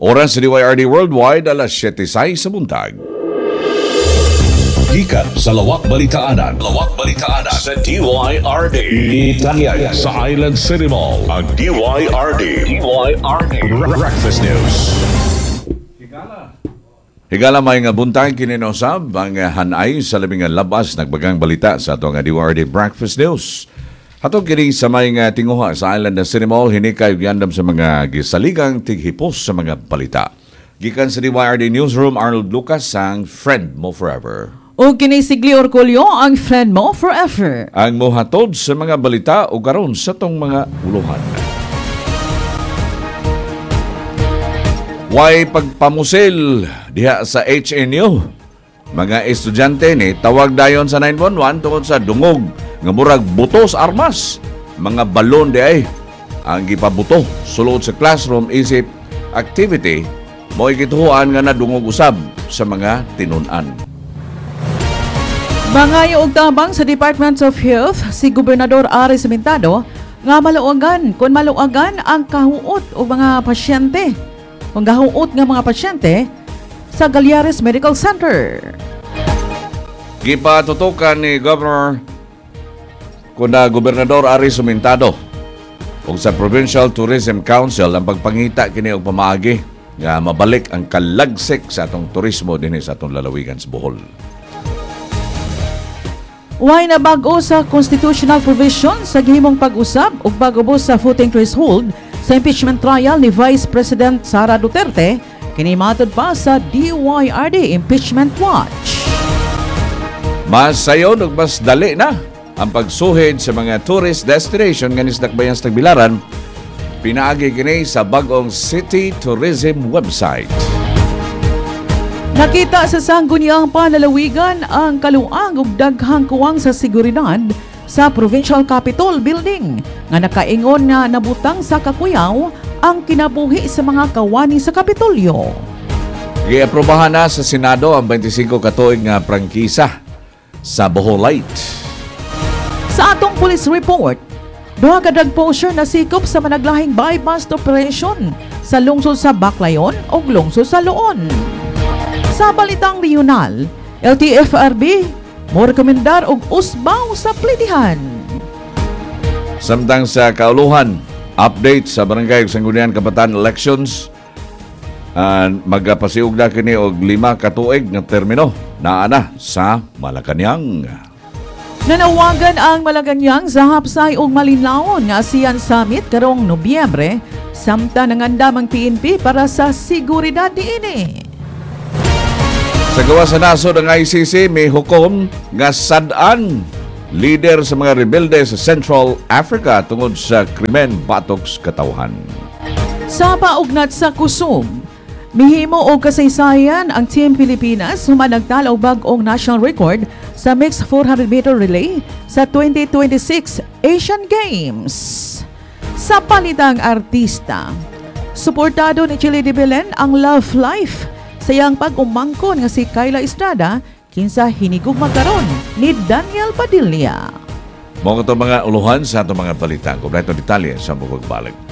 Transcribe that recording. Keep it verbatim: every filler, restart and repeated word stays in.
Oras sa D Y R D Worldwide, alas siyete sa buntag. Gikan sa Lawak Balitaanan. Lawak Balitaanan sa D Y R D. Italian sa Island City Mall. Ang D Y R D. D Y R D. Breakfast News. Higala may nga buntag kininosab ang hanay sa labing nga labas nagbagang balita sa atong D Y R D Breakfast News. Hatong kini sa may nga tinguha sa Island City Mall, hinikay yandam sa mga gisaligang tighipos sa mga balita. Gikan sa D Y R D Newsroom, Arnold Lucas sang Friend Mo Forever. O kinisigli Orgulyo ang Friend Mo Forever. Ang mohatod sa mga balita o karon sa tong mga uluhan. Way pagpamusil diha sa H N U. Mga estudyante ni tawag dayon sa nine one one tungod sa dungog nga murag butos armas. Mga balon di ay ang gipabuto sulod sa classroom isip activity mo gituhuan nga nadungog usab sa mga tinun-an. Mangayo og tabang sa Department of Health si Gobernador Ari Sementado nga maluagan kung maluagan ang kahuot og mga pasyente. Kung gahuot nga mga pasyente sa Galiares Medical Center. Gipatutukan ni Governor kuna Gobernador Ari Sementado ug sa Provincial Tourism Council ang pagpangita kini og pamaagi nga mabalik ang kalagsik sa atong turismo dinhi sa atong lalawigan sa Bohol. Way na bag-o sa constitutional provision sa gihimong pag-usab ug pag-ubos sa voting threshold sa impeachment trial ni Vice President Sara Duterte, kini matod pa sa D Y R D Impeachment Watch. Mas sayon ug mas dali na ang pagsuhid sa mga tourist destination nga nisdakbayan sa Tagbilaran, pinaagi kini sa bag-ong City Tourism website. Nakita sa sangguniang panlalawigan ang kaluang ug daghang kuwang sa seguridad sa Provincial Capitol Building nga nakaingon nga nabutang sa kakuyaw ang kinabuhi sa mga kawani sa Kapitolyo. Giaprobahan na sa Senado ang twenty-five ka tuig nga prangkisa sa Boholite. Sa atong police report, duha ka drug pusher na sikop sa managlahing buy-bust operation sa lungsod sa Baclayon ug lungsod sa Luon. Sa balitang regional, L T F R B mo rekomendar og usbaw sa plitihan. Samtang sa kauluhan, update sa Barangay Sangguniang Kabataan Elections, uh, magpasiug na kini og lima ka tuig nga termino naa na sa Malacañang. Nanawagan ang Malacañang sa hapsay og malinlawon nga ASEAN Summit karong Nobyembre, samtang nangandam ang P N P para sa seguridad diini. Sa gawa sa nasod ng I C C, may hukom nga sad-an leader sa mga rebelde sa Central Africa tungod sa krimen batok sa katawhan. Sa paugnat sa kusog, mihimo og kasaysayan ang Team Pilipinas human nagtalaw bag-ong national record sa mixed four hundred meter relay sa twenty twenty-six Asian Games. Sa palitang artista, suportado ni Chili de Belen ang Love Life sa iyang pag-umangkon nga si Kyla Estrada kinsa hinigog magkaron ni Daniel Padilla. Mga ito mga uluhan sa itong mga balita. Kompleto detalye sa pagbalik.